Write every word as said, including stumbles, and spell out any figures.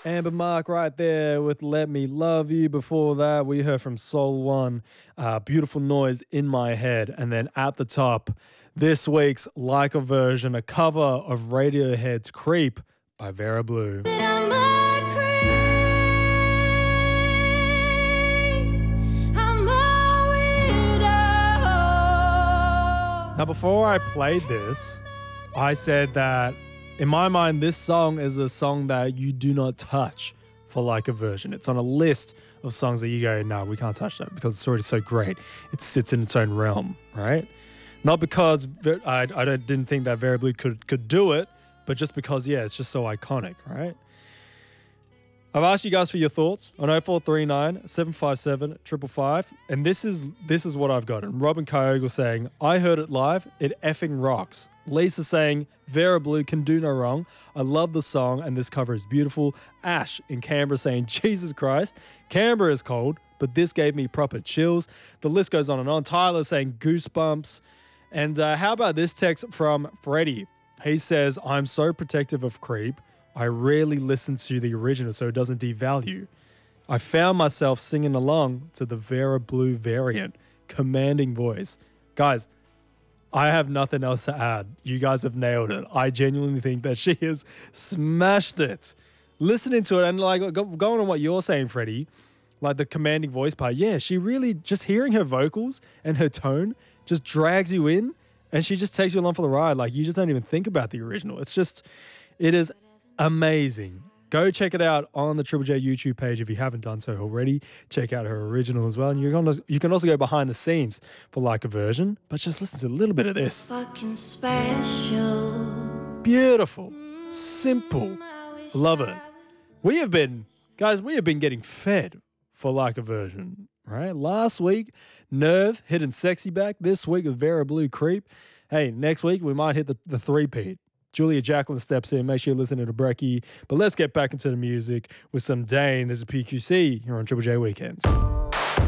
Amber Mark right there with Let Me Love You. Before that, we heard from Soul One, uh, Beautiful Noise in My Head. And then at the top, this week's Like a Version, a cover of Radiohead's Creep by Vera Blue. Now, before I played this, I said that in my mind, this song is a song that you do not touch for Like a Version. It's on a list of songs that you go, no, we can't touch that because it's already so great. It sits in its own realm, right? Not because I, I don't, didn't think that Vera Blue could, could do it, but just because, yeah, it's just so iconic, right? I've asked you guys for your thoughts on oh four three nine, seven five seven, five five five, and this is this is what I've gotten. Robin Kyogle saying, I heard it live, it effing rocks. Lisa saying, Vera Blue can do no wrong. I love the song and this cover is beautiful. Ash in Canberra saying, Jesus Christ, Canberra is cold, but this gave me proper chills. The list goes on and on. Tyler saying, goosebumps. And uh, how about this text from Freddie? He says, I'm so protective of Creep. I rarely listen to the original so it doesn't devalue. I found myself singing along to the Vera Blue variant, commanding voice. Guys, I have nothing else to add. You guys have nailed it. I genuinely think that she has smashed it. Listening to it and like going on what you're saying, Freddie, like the commanding voice part, yeah, she really, just hearing her vocals and her tone just drags you in and she just takes you along for the ride. Like you just don't even think about the original. It's just, it is amazing. Go check it out on the Triple J YouTube page if you haven't done so already. Check out her original as well. And you can also, you can also go behind the scenes for Like a Version. But just listen to a little bit of this. Fucking special. Beautiful. Simple. Love it. We have been, guys, we have been getting fed for Like a Version, right? Last week, Nerve hitting Sexy back. This week with Vera Blue Creep. Hey, next week we might hit the, the three-peat. Julia Jacqueline steps in. Make sure you're listening to Brecky. But let's get back into the music with some Dane. This is P Q C here on Triple J Weekends.